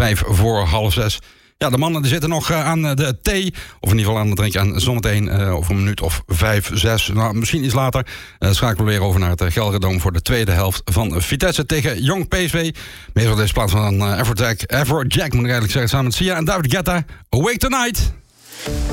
5:55. Ja, de mannen die zitten nog aan de thee. Of in ieder geval aan het drinken. En zometeen over een minuut of 5, 6. Nou, misschien iets later schakelen we weer over naar het Gelredome voor de tweede helft van Vitesse tegen Jong PSV. Meestal deze plaats van Afrojack moet ik eigenlijk zeggen. Samen met Sia en David Guetta. Awake Tonight.